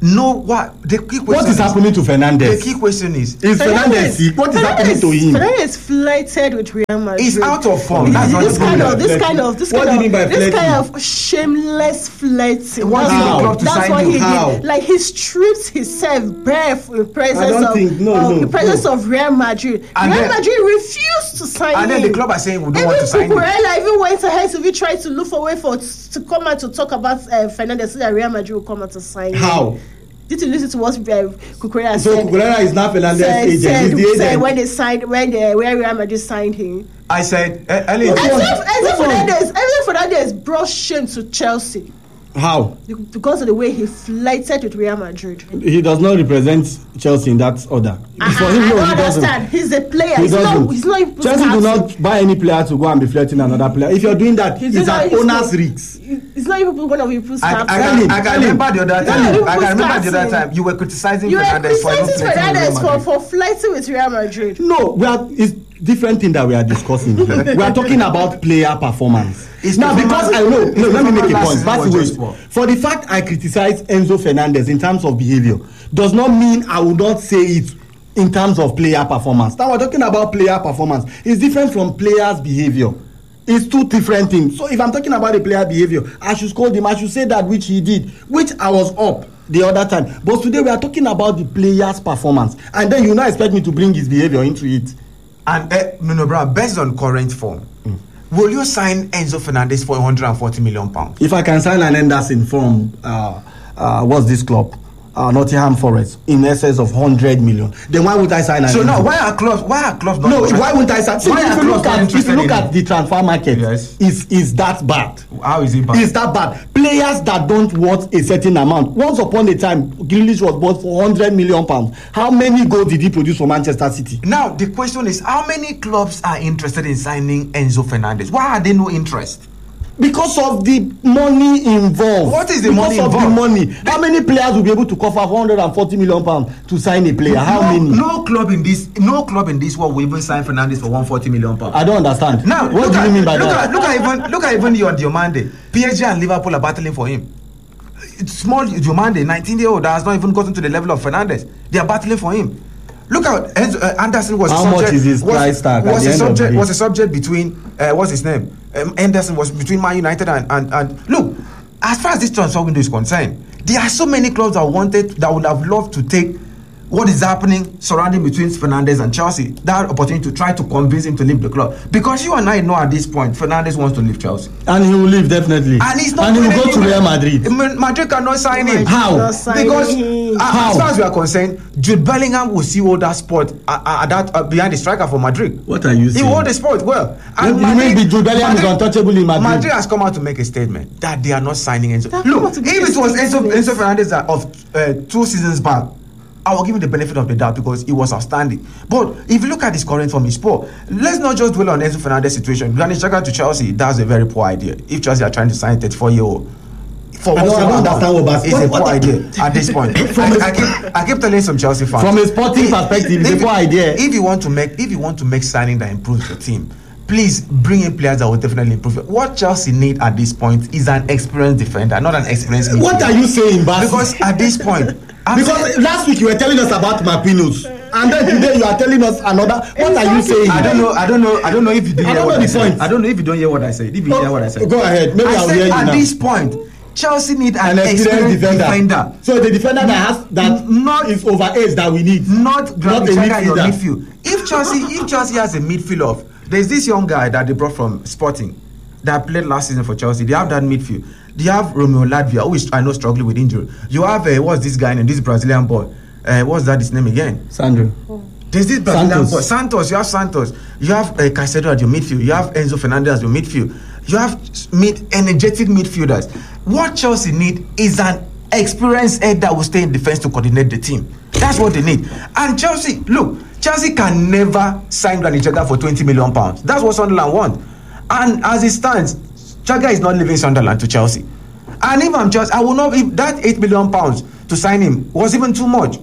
no, what the key question What is happening to Fernandes? The key question is: Is Fernandes sick? What is happening to him? Fernandes flirted with Real Madrid. He's out of form. This, That's not this the kind problem. of, this kind of, this What kind do you of, mean by this flirting? kind of shameless flirting. What That's did the what- club to That's sign what you? he How? did. Like he stripped himself bare in presence I don't of, think- no, of no, the presence no. of Real Madrid. And Real then- Madrid refused to sign And then him. the club are saying we don't Even want to sign him. Cucurella even went ahead to be trying to look for a way for to come out to talk about uh, Fernandes so that Real Madrid will come out to sign him. How? Did you listen to what uh, Cucurella So said? Cucurella is now Fernandes' said, agent. said, He's the said agent. when they signed when they when Real Madrid signed him. I said, uh, Ellie, What? Enzo What? Enzo What? Fernandez, Enzo Fernandez brought shame to Chelsea How? because of the way he flirted with Real Madrid. He does not represent Chelsea in that order. Uh-huh, For him, I no, don't he doesn't. understand. He's a player. He he's doesn't. not. He's not. even Chelsea do captain. not buy any player to go and be flirting another player. If you're doing that, He's it's not- an he's owner's not- risk. It's not even one of your people's I, I, captain. Tell can, him, I can tell him. remember the other Tell him. time. I Who's can remember the other captain? time you were criticizing You were Fernandes for even criticizing flirting with Real Fernandez for, Madrid. for flirting with Real Madrid. No, we are. It's different thing that we are discussing. here. We are talking about player performance. His Now, because I know, performance- no, his let me make a performance point. last That's the season was way. just For the fact I criticize Enzo Fernandez in terms of behavior, does not mean I will not say it in terms of player performance. Now we're talking about player performance. It's different from players' behavior. It's two different things. So if I'm talking about the player behavior, I should scold him. I should say that which he did, which I was up the other time. But today we are talking about the player's performance, and then you now expect me to bring his behavior into it. And uh, Nuno Brown, based on current form, mm. will you sign Enzo Fernandez for one hundred forty million pounds? If I can sign an Henderson from uh, uh, what's this club? Uh, Nottingham Forest in excess of one hundred million, then why would I sign an So now, Enzo? why are clubs? Why are clubs not? No, interested? why wouldn't I sign? See, Why if are you clubs look not at if interested you look in at him? the transfer market, Yes. is is that bad? How is it bad? Is that bad? Players that don't worth a certain amount. Once upon a time, Grealish was bought for one hundred million pounds. How many goals did he produce for Manchester City? Now the question is, how many clubs are interested in signing Enzo Fernandez? Why are there no interest? Because of the money involved. What is the because money of involved? the money. How many players will be able to cover one hundred forty million pounds to sign a player? How no, many? No club in this, no club in this world will even sign Fernandez for one hundred forty million pounds. I don't understand. Now, what look do at, you mean by look that? At, look at even look at even your Diomande. P S G and Liverpool are battling for him. It's small Diomande, nineteen year old that has not even gotten to the level of Fernandez. They are battling for him. Look at Enzo, uh, Anderson was How a subject, much is his was, price tag at was the a end of subject the was day? a subject between uh, what's his name? Um, Anderson was between Man United and, and and look, as far as this transfer window is concerned, there are so many clubs that wanted that would have loved to take what is happening surrounding between Fernandes and Chelsea, that opportunity to try to convince him to leave the club. Because you and I know at this point, Fernandes wants to leave Chelsea. And he will leave definitely. And he's not and he will going go to anywhere. Real Madrid. Ma- Madrid cannot sign him. How? Not signing Because him. uh, How? as far as we are concerned, Jude Bellingham will see all that spot uh, uh, that uh, behind the striker for Madrid. What are you He saying? will hold the spot well. You mean the Jude Bellingham is untouchable in Madrid? Madrid has come out to make a statement that they are not signing Enzo. They have come Look, out to if make a it was Enzo, statement. Enzo Fernandez that of uh, two seasons back, I will give him the benefit of the doubt because he was outstanding. But if you look at his current form, he's poor. Let's not just dwell on Enzo Fernandez situation. Granit Xhaka to Chelsea, that's a very poor idea. If Chelsea are trying to sign a thirty-four year old, for I don't- I don't understand what Bas- it's what- a what- poor idea at this point. I, I keep I keep telling some Chelsea fans From a sporting if- perspective, it's a if- poor idea. If you want to make if you want to make signing that improves your team, please bring in players that will definitely improve it. What Chelsea need at this point is an experienced defender, not an experienced midfielder. What are you saying, Bas? Because at this point, I'm Because saying- last week you were telling us about Marquinhos, and then today you are telling us another. What are you saying? I don't know. I don't know. I don't know if you didn't I hear don't what know I the said. point. I don't know if you don't hear what I said. If you Oh, hear what I said, go ahead. Maybe I I'll said hear you at now. this point, Chelsea need An an, experienced defender. So the defender that has that N- not- is over age that we need. not Granit a Xhaka in your midfielder. midfield. If Chelsea, if Chelsea has a midfield of, there's this young guy that they brought from Sporting that played last season for Chelsea. They have that midfield. They have Romeo Lavia, who is I know struggling with injury. You have uh, what's this guy name? This Brazilian boy. Uh, what's that his name again? Sandro. There's this Brazilian Santos. boy. Santos. You have Santos. You have uh, Caicedo at your midfield. You have Enzo Fernandez as your midfield. You have mid energetic midfielders. What Chelsea need is an experienced head that will stay in defense to coordinate the team. That's what they need. And Chelsea, look, Chelsea can never sign Granit Xhaka for twenty million pounds. That's what Sunderland want. And as it stands, Xhaka is not leaving Sunderland to Chelsea. And if I'm Chelsea, I will not. If that eight million pounds to sign him was even too much.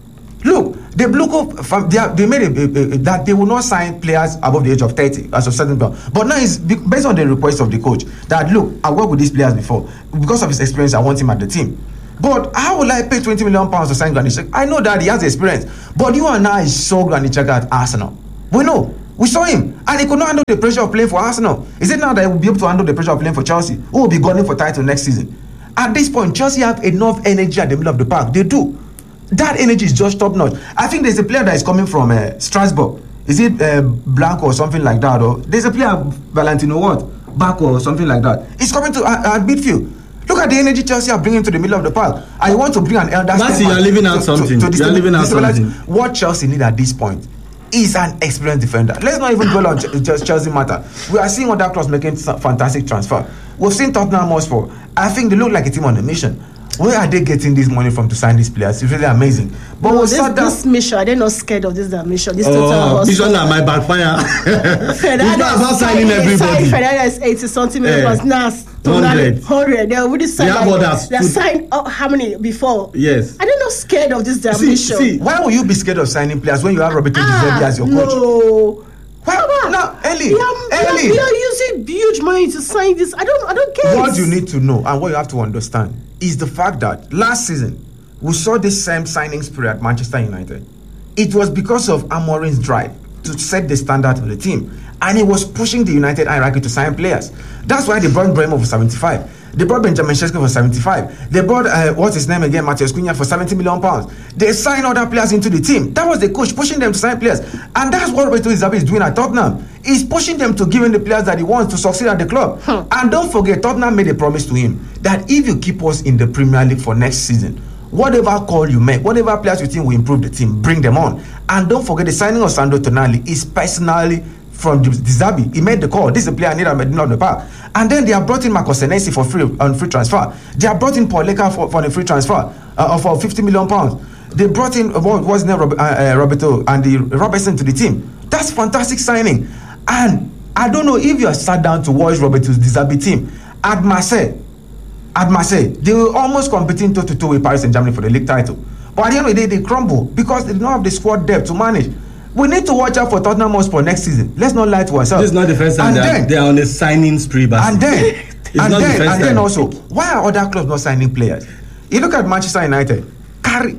Look, they look up from they, are, they made a, a, a, that they will not sign players above the age of thirty as of certain point. But now it's be- based on the request of the coach that look, I worked with these players before. Because of his experience, I want him at the team. But how will I pay twenty million pounds to sign Granit Xhaka? I know that he has experience, but you and I saw Granit Xhaka at Arsenal. We know. We saw him, and he could not handle the pressure of playing for Arsenal. Is it now that he will be able to handle the pressure of playing for Chelsea, who will be gunning for title next season? At this point, Chelsea have enough energy at the middle of the park. They do. That energy is just top notch. I think there's a player that is coming from uh, Strasbourg. Is it uh, Blanco or something like that? Or there's a player, Valentino what? Bacco or something like that. He's coming to uh, uh, midfield. Look at the energy Chelsea are bringing to the middle of the park. I want to bring an elder. That's you're leaving out something. To, to you're leaving out something. What Chelsea need at this point is an experienced defender. Let's not even dwell on just Chelsea matter. We are seeing other clubs making fantastic transfer. We've seen Tottenham Hotspur. I think they look like a team on a mission. Where are they getting this money from to sign these players? It's really amazing. But no, we'll this, this mission, are they not scared of this mission? This oh, this one are my backfire. It's not about signing everybody. Fernandez eighty something million. Now hundred. Hundred. They already signed. They have others. They signed oh, how many before? Yes. Are they not scared of this see, mission? See, why will you be scared of signing players when you have Roberto De Zerbi as your coach? No. Well, no, Ellie, we are, Ellie. We are using huge money to sign this. I don't, I don't get. What you need to know and what you have to understand is the fact that last season we saw this same signing spirit at Manchester United. It was because of Amorim's drive to set the standard of the team, and he was pushing the United hierarchy to sign players. That's why they brought Bremer for seventy-five. They brought Benjamin Sesko for seventy-five. They brought uh, what's his name again, Matheus Cunha for seventy million pounds. They signed other players into the team. That was the coach pushing them to sign players, and that's what Roberto De Zerbi is doing at Tottenham. He's pushing them to give him the players that he wants to succeed at the club. Hmm. And don't forget, Tottenham made a promise to him that if you keep us in the Premier League for next season, whatever call you make, whatever players you think will improve the team, bring them on. And don't forget, the signing of Sandro Tonali is personally from De Zerbi. He made the call. This is a player I need at middle of the park. And then they have brought in Marcos Senesi for free on free transfer. They have brought in Paul Leka for, for a free transfer uh, for fifty million pounds. They brought in uh, what was name Robert, uh, uh, Roberto and the Robertson to the team. That's fantastic signing. And I don't know if you are sat down to watch Roberto's De Zerbi team at Marseille. At Marseille, they were almost competing toe to toe with Paris Saint-Germain for the league title. But at the end of the day, they crumble because they don't have the squad depth to manage. We need to watch out for Tottenham Hotspur next season. Let's not lie to ourselves. This is not the first time they are, they are on a signing spree. But and then, it's and not then, the first and then time. also, why are other clubs not signing players? You look at Manchester United. Carry,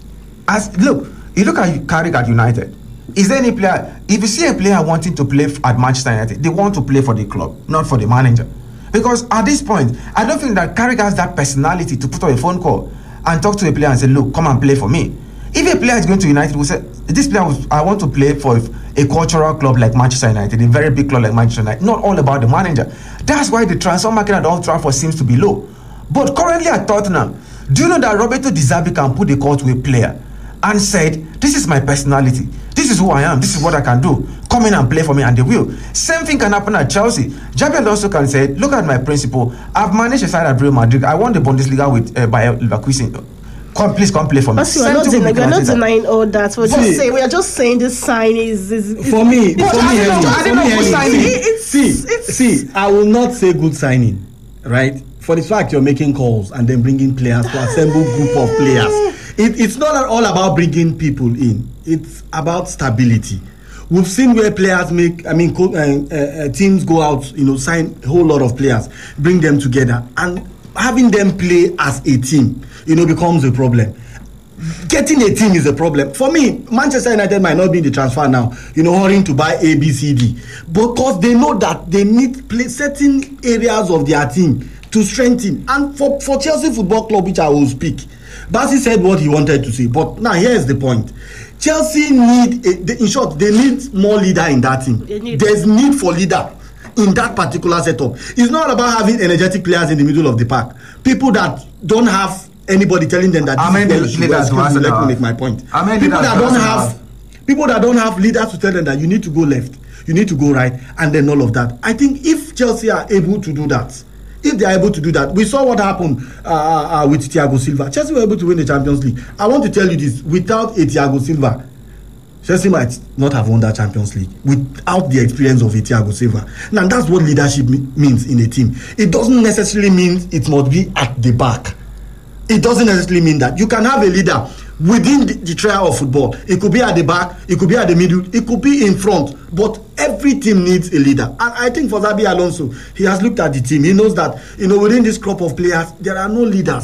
as look, you look at Carrick at United. Is there any player? If you see a player wanting to play at Manchester United, they want to play for the club, not for the manager. Because at this point, I don't think that Carrick has that personality to put on a phone call and talk to a player and say, look, come and play for me. If a player is going to United, will say, this player, was, I want to play for a cultural club like Manchester United, a very big club like Manchester United, not all about the manager. That's why the transfer market at Old Trafford seems to be low. But currently at Tottenham, do you know that Roberto De Zerbi can put the call to a player and said, this is my personality, this is who I am, this is what I can do, come in and play for me, and they will. Same thing can happen at Chelsea. Xabi Alonso can say, look at my principle, I've managed a side at Real Madrid, I won the Bundesliga with uh, Bayer Leverkusen. Come, please come play for me. We are not, den- we are not denying all that. We're just saying, we are just saying this sign is, is, is for me. It's, for me, I for me, signing. It's, see, it's, see. I will not say good signing, right? For the fact you're making calls and then bringing players to assemble group of players. It, it's not all about bringing people in. It's about stability. We've seen where players make, I mean, co- uh, uh, teams go out, you know, sign a whole lot of players, bring them together, and having them play as a team, you know, becomes a problem. Getting a team is a problem. For me, Manchester United might not be in the transfer now, you know, hurrying to buy A, B, C, D, because they know that they need play certain areas of their team to strengthen. And for, for Chelsea Football Club, which I will speak, Bassi said what he wanted to say. But now here's the point. Chelsea need, a, in short, they need more leader in that team. There's need for leader in that particular setup. It's not about having energetic players in the middle of the park. People that don't have anybody telling them that this is leaders. Let me make my point. People that don't have people that don't have leaders to tell them that you need to go left, you need to go right, and then all of that. I think if Chelsea are able to do that, if they are able to do that, we saw what happened uh, uh, with Thiago Silva. Chelsea were able to win the Champions League. I want to tell you this: without a Thiago Silva, Chelsea might not have won that Champions League without the experience of a Thiago Silva. Now, that's what leadership me- means in a team. It doesn't necessarily mean it must be at the back. It doesn't necessarily mean that. You can have a leader within the, the trial of football. It could be at the back, it could be at the middle, it could be in front. But every team needs a leader. And I think for Xabi Alonso, he has looked at the team. He knows that, you know, within this crop of players, there are no leaders.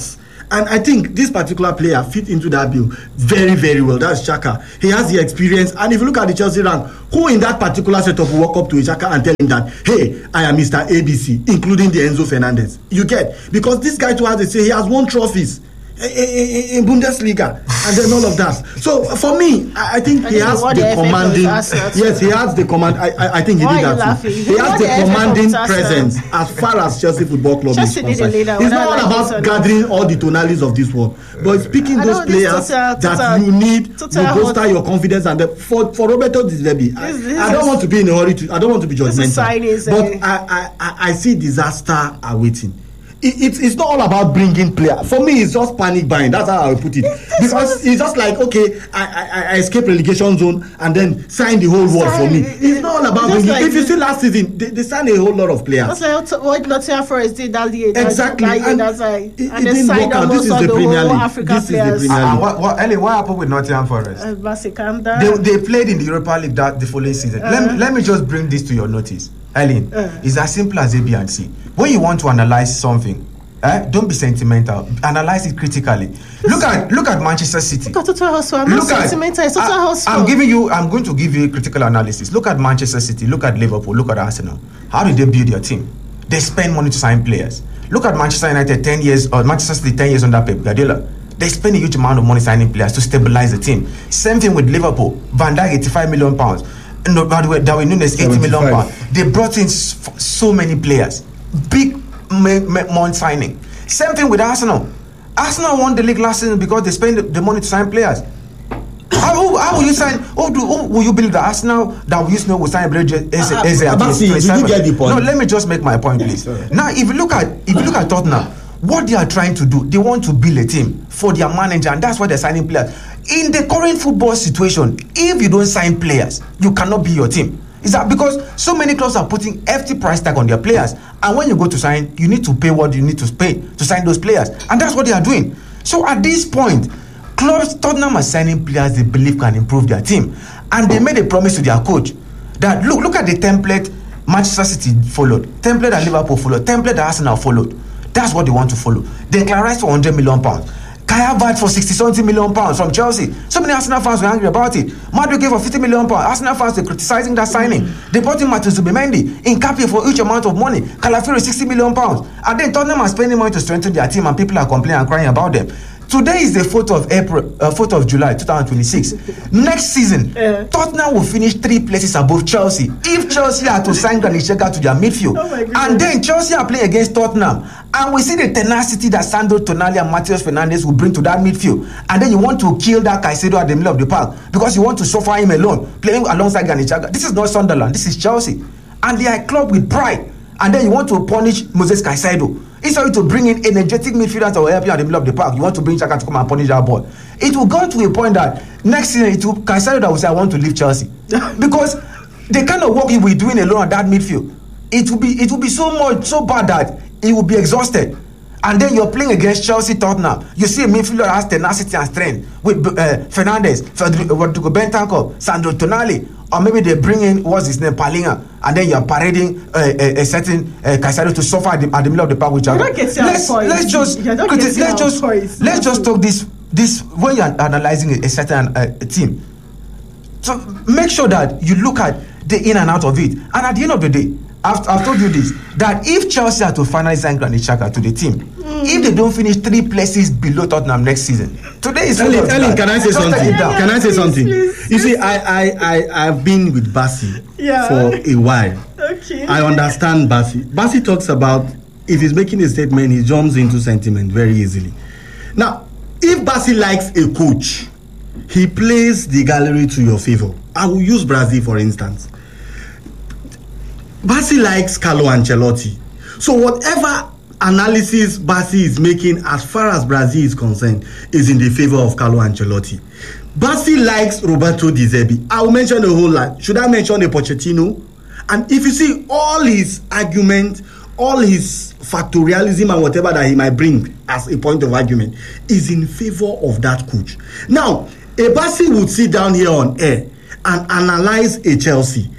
And I think this particular player fit into that bill very, very well. That's Xhaka. He has the experience. And if you look at the Chelsea rank, who in that particular setup will walk up to Xhaka and tell him that, hey, I am Mister A B C, including the Enzo Fernandez? You get? Because this guy too has to say he has won trophies in Bundesliga and then all of that. So for me, I think he has the commanding. Yes, he has the command. I, I, I think he did that too. He has the commanding presence as far as Chelsea Football Club is concerned. It's not all about gathering all the tonalities of this world, but it's picking those players that you need to bolster your confidence. And the, for for Roberto De Zerbi, I, I don't want to be in a hurry. To, I don't want to be judgmental, but I, I I see disaster awaiting. It, it, it's not all about bringing players. For me, it's just panic buying. That's how I would put it. Because it's just like, okay, I, I, I escape relegation zone and then sign the whole world for me. It's not all about bringing. Like, if you see last season, they, they signed a whole lot of players. That's like what Nottingham Forest did that year. Exactly. That, and that's like, it, and it they signed almost this all is the the Premier whole League. Africa This players. is the Premier League. Uh, what, what, Ellie, what happened with Nottingham Forest? Uh, they, they played in the Europa League that the following season. Uh, let, me, let me just bring this to your notice. Ellen, uh, it's as simple as A, B, and C. When you want to analyze something, Eh? Don't be sentimental. Analyze it critically. Look at look at Manchester City. Look at Tottenham Hotspur. I'm not sentimental. It's Tottenham Hotspur. I'm giving you. I'm going to give you a critical analysis. Look at Manchester City. Look at Liverpool. Look at Arsenal. How did they build their team? They spend money to sign players. Look at Manchester United. Ten years or Manchester City. Ten years under Pep Guardiola. They spend a huge amount of money signing players to stabilize the team. Same thing with Liverpool. Van Dijk, eighty-five million pounds. No, by the way, Darwin Núñez, eighty million pounds. They brought in so many players. Big money signing. Same thing with Arsenal. Arsenal won the league last season because they spent the, the money to sign players. How, how will you sign? How, do, how will you believe that Arsenal that we used to know will sign Eze? Eze, Eze Abasi, did you get the point? No, let me just make my point, please. Now, if you look at if you look at Tottenham, what they are trying to do, they want to build a team for their manager, and that's why they're signing players. In the current football situation, if you don't sign players, you cannot be your team. Is that because so many clubs are putting hefty price tag on their players, and when you go to sign, you need to pay what you need to pay to sign those players, and that's what they are doing. So at this point, clubs, Tottenham are signing players they believe can improve their team, and they made a promise to their coach that look, look at the template Manchester City followed, template that Liverpool followed, template that Arsenal followed. That's what they want to follow. They Declan Rice for one hundred million pounds. Kai Havertz for sixty something million pounds from Chelsea. So many Arsenal fans were angry about it. Madueke for fifty million pounds. Arsenal fans were criticizing that signing. They brought in Martin Zubimendi, Nkapie for huge amount of money. Calafiori sixty million pounds. And then Tottenham are spending money to strengthen their team, and people are complaining and crying about them. Today is the fourth of April, uh, fourth of July, twenty twenty-six. Next season, yeah. Tottenham will finish three places above Chelsea. If Chelsea are to sign Granit Xhaka to their midfield, oh and then Chelsea are playing against Tottenham, and we see the tenacity that Sandro Tonali and Matheus Fernandes will bring to that midfield, and then you want to kill that Caicedo at the middle of the park because you want to suffer him alone, playing alongside Granit Xhaka. This is not Sunderland. This is Chelsea, and they are a club with pride. And then you want to punish Moses Caicedo. Instead of to bring in energetic midfielders that will help you at the middle of the park, you want to bring Xhaka to come and punish that ball. It will go to a point that next season it will Caicedo that will say, I want to leave Chelsea. Because the kind of work he will be doing alone at that midfield, it will be it will be so much so bad that he will be exhausted. And then you're playing against Chelsea, Tottenham. You see a midfielder that has tenacity and strength with uh, Fernandes, Rodrigo Bentancur, Sandro Tonali, or maybe they bring in what's his name, Palinha, and then you're parading uh, a, a certain uh, Caicedo to suffer at the, at the middle of the park with Xhaka. Let's, let's just let's, let's just points. let's just talk this this when you're analyzing a, a certain uh, team. So make sure that you look at the in and out of it, and at the end of the day, I've, I've told you this, that if Chelsea are to finally sign Granit Xhaka to the team, mm. if they don't finish three places below Tottenham next season, today is Ellen, Ellen, can I say something? Yeah, can I say please, something? Please. You see, I, I, I, I've been with Basi yeah. for a while. Okay. I understand Basi. Basi talks about if he's making a statement, he jumps into sentiment very easily. Now, if Basi likes a coach, he plays the gallery to your favor. I will use Brazil for instance. Basi likes Carlo Ancelotti. So whatever analysis Basi is making as far as Brazil is concerned is in the favor of Carlo Ancelotti. Basi likes Roberto De Zerbi. I will mention the whole lot. Should I mention the Pochettino? And if you see all his argument, all his factorialism and whatever that he might bring as a point of argument is in favor of that coach. Now, a Basi would sit down here on air and analyze a Chelsea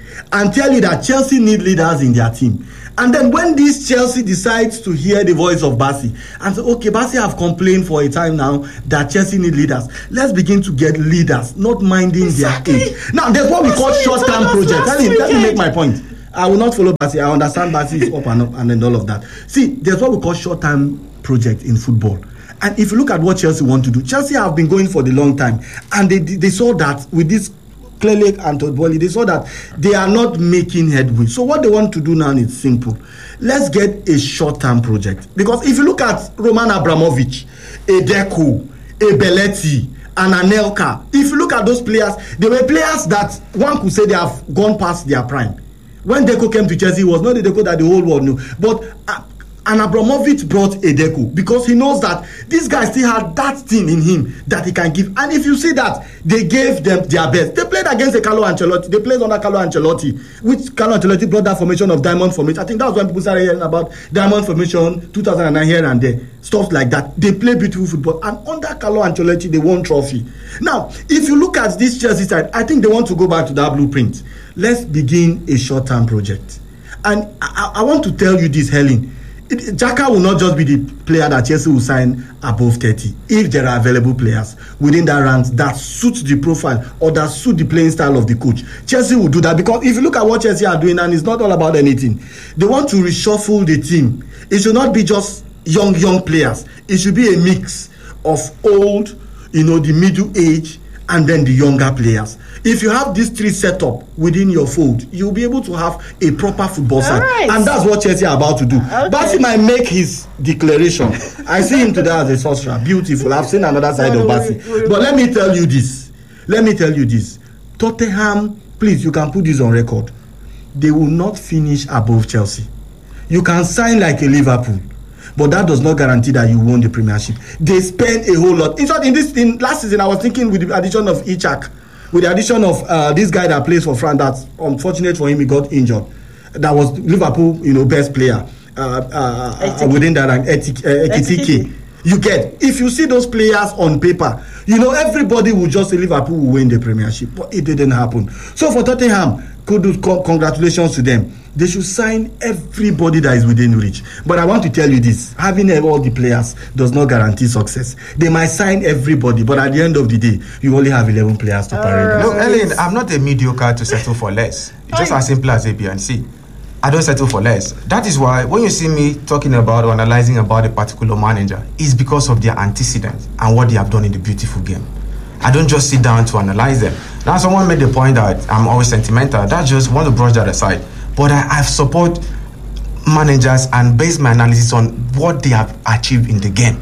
and tell you that Chelsea need leaders in their team. And then when this Chelsea decides to hear the voice of Bassi and say, okay, Bassi have complained for a time now that Chelsea need leaders. Let's begin to get leaders, not minding exactly. their age. Now, there's what we That's call short-term projects. Let me, let me make my point. I will not follow Bassi. I understand Bassi is up and up and then all of that. See, there's what we call short-term project in football. And if you look at what Chelsea want to do, Chelsea have been going for the long time. And they they saw that with this Clearly and Todd Boehly, they saw that they are not making headway. So what they want to do now is simple. Let's get a short-term project. Because if you look at Roman Abramovich, a Deco, a Belletti, and Anelka, if you look at those players, they were players that one could say they have gone past their prime. When Deco came to Chelsea, it was not the Deco that the whole world knew. But uh, and Abramovich brought a Deco because he knows that this guy still had that thing in him that he can give. And if you see that, they gave them their best. They played against a Carlo Ancelotti. They played under Carlo Ancelotti, which Carlo Ancelotti brought that formation of diamond formation. I think that was when people started hearing about diamond formation, two thousand nine here and there, stuff like that. They play beautiful football. And under Carlo Ancelotti, they won trophy. Now, if you look at this Chelsea side, I think they want to go back to that blueprint. Let's begin a short-term project. And I, I want to tell you this, Helen. Xhaka will not just be the player that Chelsea will sign above thirty if there are available players within that ranks that suit the profile or that suit the playing style of the coach. Chelsea will do that because if you look at what Chelsea are doing, and it's not all about anything, they want to reshuffle the team. It should not be just young, young players. It should be a mix of old, you know, the middle age, and then the younger players. If you have these three set up within your fold, you'll be able to have a proper football side. Right. And that's what Chelsea are about to do. Okay. Bassi might make his declaration. I see him today as a sorcerer. Beautiful. I've seen another side no, of Bassi. But let me tell you this. Let me tell you this. Tottenham, please, you can put this on record. They will not finish above Chelsea. You can sign like a Liverpool, but that does not guarantee that you won the Premiership. They spend a whole lot. In fact, in this in last season, I was thinking with the addition of Ichak, with the addition of uh, this guy that plays for France, that's unfortunate for him, he got injured. That was Liverpool, you know, best player uh, uh, uh, within that rank, Ekitike. You get, if you see those players on paper, you know, everybody will just say Liverpool will win the Premiership, but it didn't happen. So for Tottenham, good, congratulations to them. They should sign everybody that is within reach. But I want to tell you this, having all the players does not guarantee success. They might sign everybody, but at the end of the day, you only have eleven players to parade. Right. Look, Ellen, I'm not a mediocre to settle for less. It's just as simple as A, B, and C. I don't settle for less. That is why when you see me talking about or analyzing about a particular manager, it's because of their antecedents and what they have done in the beautiful game. I don't just sit down to analyze them. Now, someone made the point that I'm always sentimental. That's just want to brush that aside. But I, I support managers and base my analysis on what they have achieved in the game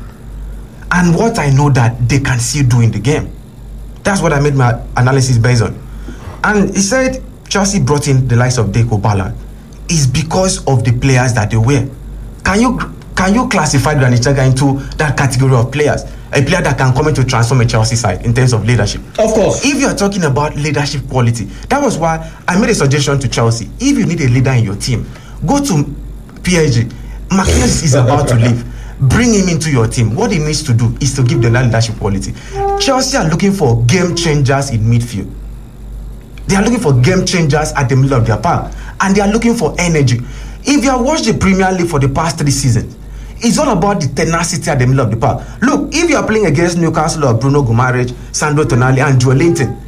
and what I know that they can still do in the game. That's what I made my analysis based on. And he said Chelsea brought in the likes of Deco Ballard is because of the players that they were. Can you can you classify Granit Xhaka into that category of players? A player that can come in to transform a Chelsea side in terms of leadership. Of course. If you are talking about leadership quality, that was why I made a suggestion to Chelsea. If you need a leader in your team, go to P S G. Marquinhos is about to leave. Bring him into your team. What he needs to do is to give the leadership quality. Chelsea are looking for game changers in midfield. They are looking for game changers at the middle of their park. And they are looking for energy. If you have watched the Premier League for the past three seasons, it's all about the tenacity at the middle of the park. Look, if you are playing against Newcastle or Bruno Guimaraes, Sandro Tonali, and Joelinton,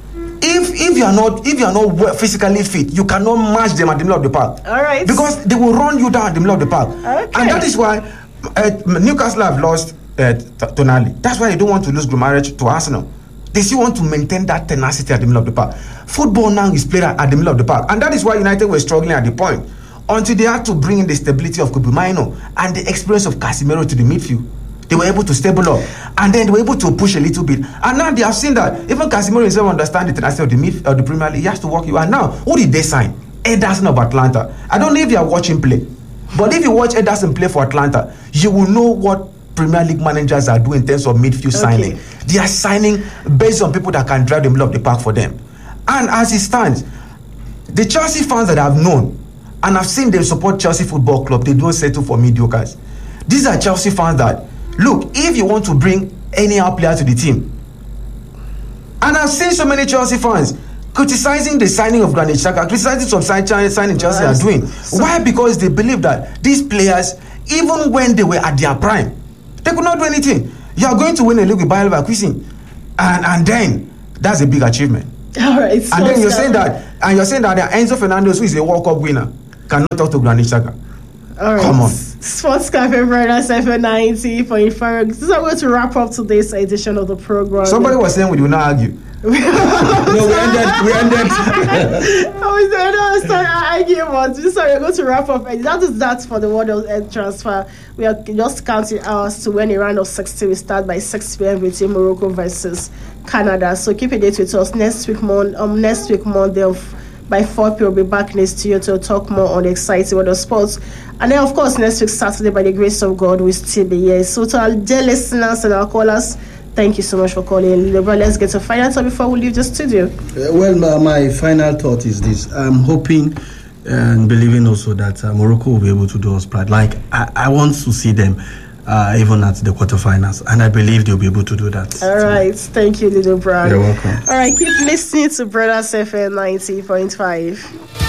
if if you are not if you are not physically fit, you cannot match them at the middle of the park. All right. Because they will run you down at the middle of the park. Okay. And that is why uh, Newcastle have lost uh, Tonali. That's why they don't want to lose Guimaraes to Arsenal. They still want to maintain that tenacity at the middle of the park. Football now is played at the middle of the park, and that is why United were struggling at the point. Until they had to bring in the stability of Kobe Mainoo and the experience of Casemiro to the midfield. They were able to stable up. And then they were able to push a little bit. And now they have seen that even Casemiro himself understands the tenacity of the mid, of the Premier League. He has to work you. And now, who did they sign? Ederson of Atlanta. I don't know if you are watching play. But if you watch Ederson play for Atlanta, you will know what Premier League managers are doing in terms of midfield okay. signing. They are signing based on people that can drive the middle of the park for them. And as it stands, the Chelsea fans that I've known, and I've seen them support Chelsea Football Club, they don't settle for mediocres. These are Chelsea fans that, look, if you want to bring any player to the team, and I've seen so many Chelsea fans criticizing the signing of Granit Xhaka, criticizing some sign- signing Chelsea are doing. Why? Because they believe that these players, even when they were at their prime, they could not do anything. You are going to win a league with Bayer Leverkusen, and and then that's a big achievement. All right. And then you're saying that, and you're saying that Enzo Fernandez, who is a World Cup winner, cannot talk to Granit Xhaka. All right. Come on. Sports Cafe Brothers F M ninety point five. This is how we're going to wrap up today's edition of the program. Somebody was saying we will not argue. No, we ended. We ended. I was I don't understand. I argue about this. So we're going to wrap up. And that is that for the World of End transfer. We are just counting hours to when a round of sixteen will start by six p.m. between Morocco versus Canada. So keep a date with us next week. Mon- um, next week Monday of, by four p.m. we'll be back next to you to talk more on the exciting world of sports. And then, of course, next week Saturday, by the grace of God, we'll still be here. So to our dear listeners and our callers, thank you so much for calling. Let's get to final thought before we leave the studio. Uh, well, my, my final thought is this. I'm hoping and believing also that uh, Morocco will be able to do us proud. Like, I, I want to see them uh, even at the quarterfinals, and I believe they'll be able to do that. All right. Thank you, little brother. You're welcome. All right. Keep listening to Brothers F M ninety point five.